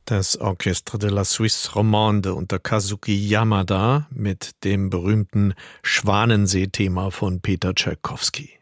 Das Orchestre de la Suisse Romande unter Kazuki Yamada mit dem berühmten Schwanensee-Thema von Peter Tschaikowski.